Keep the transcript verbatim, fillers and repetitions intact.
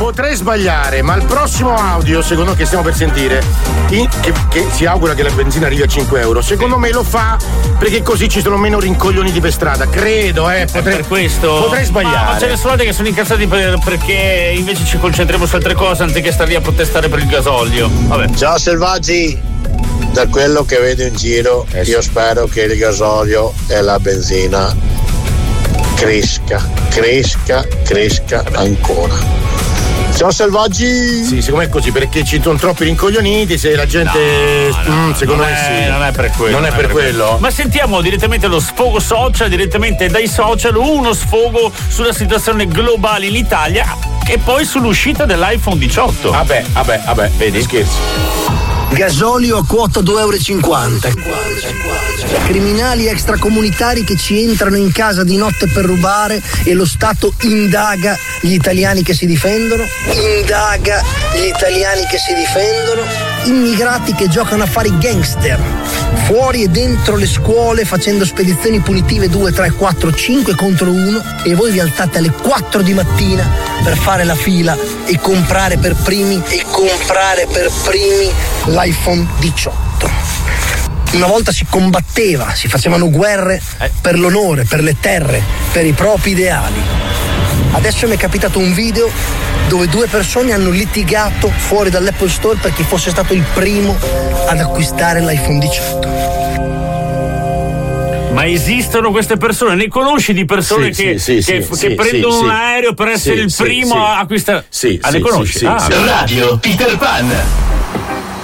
Potrei sbagliare, ma il prossimo audio, secondo me, che stiamo per sentire, in, che, che si augura che la benzina arrivi a cinque euro, secondo me lo fa perché così ci sono meno rincoglioniti per strada. Credo, eh. Potrei, per questo. Potrei sbagliare. Ma, ma ce ne sono altri che sono incazzati per, perché invece ci concentriamo su altre cose anziché stare lì a protestare per il gasolio. Vabbè. Ciao selvaggi! Da quello che vedo in giro, eh sì. io spero che il gasolio e la benzina cresca, cresca, cresca ancora. Ciao selvaggi! Sì, siccome è così, perché ci sono troppi rincoglioniti, se la gente. No, no, mm, secondo non me è, sì. non è per quello. Non è per quello? Ma sentiamo direttamente lo sfogo social, direttamente dai social, uno sfogo sulla situazione globale in Italia e poi sull'uscita dell'iPhone diciotto. Vabbè, vabbè, vabbè, vedi, scherzi. Gasolio a quota due euro e cinquanta. Criminali extracomunitari che ci entrano in casa di notte per rubare e lo Stato indaga gli italiani che si difendono. Indaga gli italiani che si difendono. Immigrati che giocano a fare i gangster fuori e dentro le scuole facendo spedizioni punitive due, tre, quattro, cinque contro uno e voi vi alzate alle quattro di mattina per fare la fila e comprare per primi e comprare per primi l'iPhone diciotto. Una volta si combatteva, si facevano guerre per l'onore, per le terre, per i propri ideali. Adesso mi è capitato un video dove due persone hanno litigato fuori dall'Apple Store per chi fosse stato il primo ad acquistare l'iPhone diciotto. Ma esistono queste persone? Ne conosci di persone sì, che, sì, sì, che, sì, che sì, prendono sì, un aereo per essere sì, il sì, primo sì. a acquistare? Sì, ah, sì, ne conosci? sì, ah, sì, Radio Peter Pan.